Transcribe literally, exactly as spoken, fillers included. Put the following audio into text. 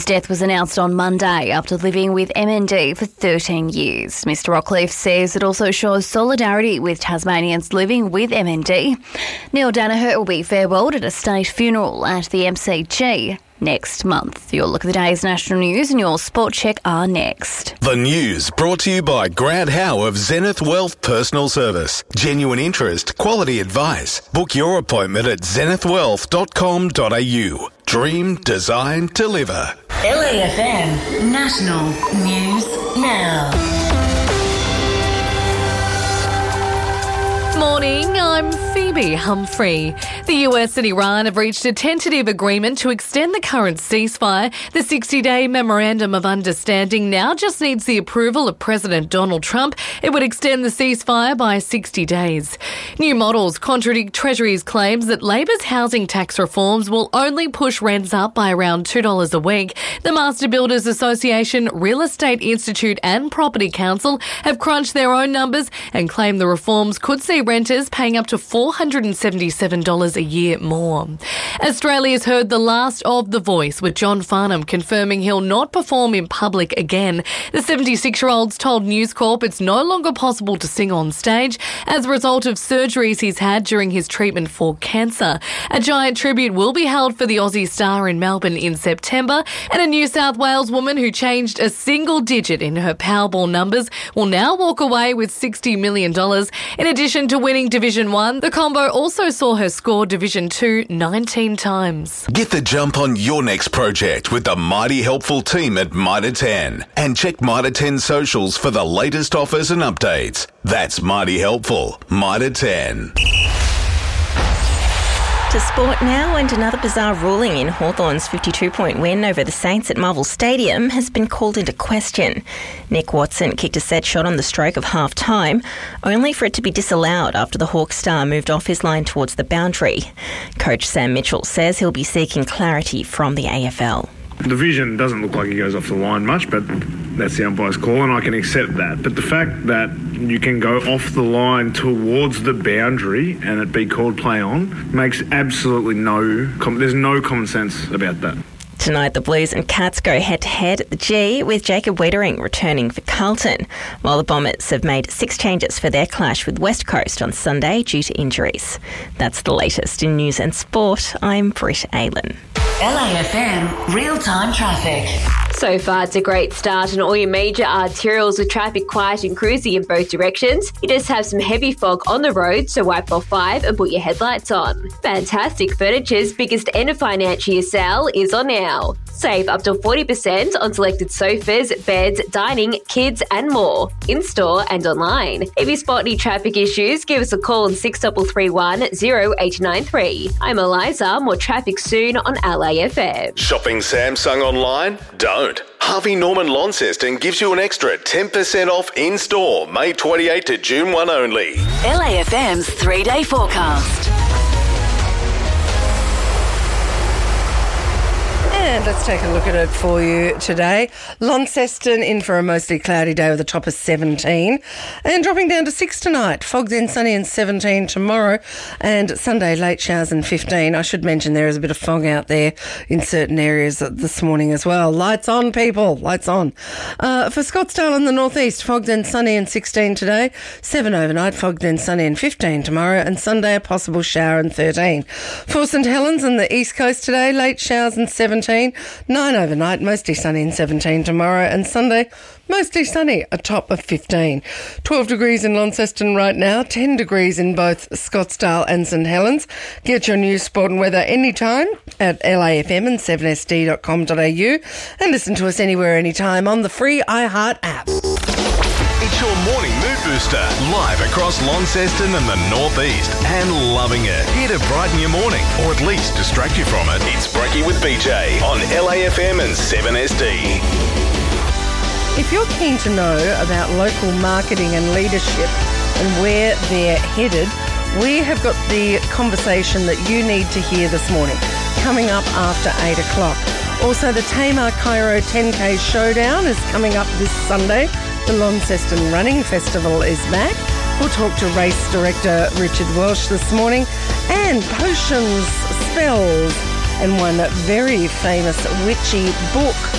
His death was announced on Monday after living with M N D for thirteen years. Mister Rockcliffe says it also shows solidarity with Tasmanians living with M N D. Neil Danaher will be farewelled at a state funeral at the M C G next month. Your look at the day's national news and your sport check are next. The news brought to you by Grant Howe of Zenith Wealth Personal Service. Genuine interest, quality advice. Book your appointment at zenith wealth dot com dot a u. Dream, design, deliver. L A F M National News Now. Morning, I'm Phoebe Humphrey. The U S and Iran have reached a tentative agreement to extend the current ceasefire. The sixty-day Memorandum of Understanding now just needs the approval of President Donald Trump. It would extend the ceasefire by sixty days. New models contradict Treasury's claims that Labor's housing tax reforms will only push rents up by around two dollars a week. The Master Builders Association, Real Estate Institute and Property Council have crunched their own numbers and claim the reforms could see renters paying up to four hundred seventy-seven dollars a year more. Australia's heard the last of The Voice, with John Farnham confirming he'll not perform in public again. The seventy-six-year-old's told News Corp it's no longer possible to sing on stage as a result of surgeries he's had during his treatment for cancer. A giant tribute will be held for the Aussie star in Melbourne in September, and a New South Wales woman who changed a single digit in her Powerball numbers will now walk away with sixty million dollars. In addition to winning Division one, the combo also saw her score Division two nineteen times. Get the jump on your next project with the mighty helpful team at Mitre ten. And check Mitre ten socials for the latest offers and updates. That's mighty helpful. Mitre ten. To sport now, and another bizarre ruling in Hawthorn's fifty-two point win over the Saints at Marvel Stadium has been called into question. Nick Watson kicked a set shot on the stroke of half-time, only for it to be disallowed after the Hawk star moved off his line towards the boundary. Coach Sam Mitchell says he'll be seeking clarity from the A F L. The vision doesn't look like he goes off the line much, but that's the umpire's call, and I can accept that. But the fact that you can go off the line towards the boundary and it be called play on makes absolutely no... There's no common sense about that. Tonight, the Blues and Cats go head-to-head at the G, with Jacob Weitering returning for Carlton, while the Bombers have made six changes for their clash with West Coast on Sunday due to injuries. That's the latest in news and sport. I'm Britt Aylen. L A F M real-time traffic. So far, it's a great start on all your major arterials with traffic quiet and cruisy in both directions. You just have some heavy fog on the road, so wipe off five and put your headlights on. Fantastic Furniture's biggest end of financial year sale is on now. Save up to forty percent on selected sofas, beds, dining, kids and more, in-store and online. If you spot any traffic issues, give us a call on six three three one, zero eight nine three. I'm Eliza. More traffic soon on L A F M. Shopping Samsung online? Don't. Harvey Norman Launceston gives you an extra ten percent off in-store, May twenty-eighth to June first only. L A F M's three-day forecast. And let's take a look at it for you today. Launceston in for a mostly cloudy day with a top of seventeen and dropping down to six tonight. Fog then sunny and seventeen tomorrow, and Sunday late showers and fifteen. I should mention there is a bit of fog out there in certain areas this morning as well. Lights on, people. Lights on. Uh, for Scottsdale in the northeast, fog then sunny and sixteen today. seven overnight, fog then sunny and fifteen tomorrow, and Sunday a possible shower and thirteen. For St Helens in the east coast today, late showers and seventeen. nine overnight, mostly sunny and seventeen tomorrow, and Sunday mostly sunny, a top of fifteen. twelve degrees in Launceston right now, ten degrees in both Scottsdale and St Helens. Get your news, sport and weather anytime at L A F M and seven S D dot com dot a u, and listen to us anywhere, anytime on the free iHeart app. It's your morning mood booster, live across Launceston and the northeast, and loving it. Here to brighten your morning, or at least distract you from it. It's Breaky with B J on L A F M and seven S D. If you're keen to know about local marketing and leadership and where they're headed, we have got the conversation that you need to hear this morning, coming up after eight o'clock. Also, the Tamar Cairo ten K Showdown is coming up this Sunday. The Launceston Running Festival is back. We'll talk to race director Richard Welsh this morning. And potions, spells and one very famous witchy book.